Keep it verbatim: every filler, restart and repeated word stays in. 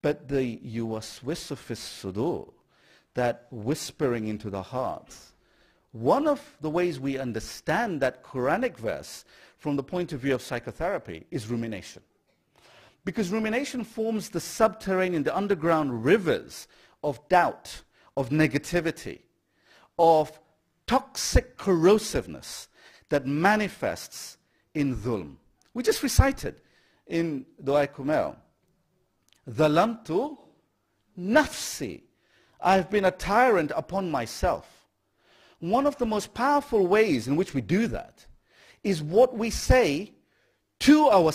But the yuwaswisu fis sudur, that whispering into the hearts, one of the ways we understand that Quranic verse from the point of view of psychotherapy is rumination. Because rumination forms the subterranean, the underground rivers of doubt, of negativity, of toxic corrosiveness that manifests in dhulm. We just recited in Dua Kumail, Dhalamtu nafsi. I've been a tyrant upon myself. One of the most powerful ways in which we do that is what we say to our